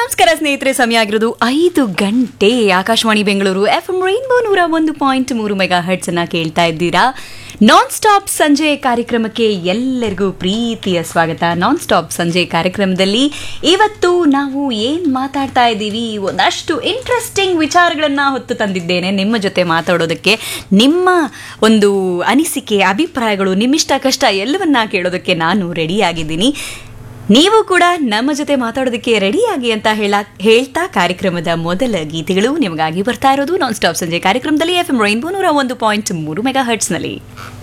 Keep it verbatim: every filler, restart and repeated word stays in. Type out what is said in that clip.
ನಮಸ್ಕಾರ ಸ್ನೇಹಿತರೆ, ಸಮಯ ಆಗಿರೋದು ಐದು ಗಂಟೆ. Akashvani Bengaluru F M rainbow ನೂರ ಒಂದು ಪಾಯಿಂಟ್ ಮೂರು ಮೆಗಾ ಹರ್ಟ್ಸ್ ಅನ್ನ ಕೇಳ್ತಾ ಇದ್ದೀರಾ. ನಾನ್ ಸ್ಟಾಪ್ ಸಂಜೆ ಕಾರ್ಯಕ್ರಮಕ್ಕೆ ಎಲ್ಲರಿಗೂ ಪ್ರೀತಿಯ ಸ್ವಾಗತ. ನಾನ್ ಸ್ಟಾಪ್ ಸಂಜೆ ಕಾರ್ಯಕ್ರಮದಲ್ಲಿ ಇವತ್ತು ನಾವು ಏನ್ ಮಾತಾಡ್ತಾ ಇದ್ದೀವಿ, ಒಂದಷ್ಟು ಇಂಟ್ರೆಸ್ಟಿಂಗ್ ವಿಚಾರಗಳನ್ನ ಹೊತ್ತು ತಂದಿದ್ದೇನೆ ನಿಮ್ಮ ಜೊತೆ ಮಾತಾಡೋದಕ್ಕೆ. ನಿಮ್ಮ ಒಂದು ಅನಿಸಿಕೆ, ಅಭಿಪ್ರಾಯಗಳು, ನಿಮ್ಮಿಷ್ಟ ಕಷ್ಟ ಎಲ್ಲವನ್ನ ಕೇಳೋದಕ್ಕೆ ನಾನು ರೆಡಿಯಾಗಿದ್ದೀನಿ. ನೀವು ಕೂಡ ನಮ್ಮ ಜೊತೆ ಮಾತಾಡೋದಕ್ಕೆ ರೆಡಿಯಾಗಿ ಅಂತ ಹೇಳ ಹೇಳ್ತಾ ಕಾರ್ಯಕ್ರಮದ ಮೊದಲ ಗೀತೆಗಳು ನಿಮಗಾಗಿ ಬರ್ತಾ ಇರೋದು ನಾನ್ ಸ್ಟಾಪ್ ಸಂಜೆ ಕಾರ್ಯಕ್ರಮದಲ್ಲಿ ಎಫ್ ಎಂ ರೈನ್ಬೋ ನೂರ ಒಂದು ಪಾಯಿಂಟ್ ಮೂರು ಮೆಗಾ ಹರ್ಟ್ಸ್ನಲ್ಲಿ.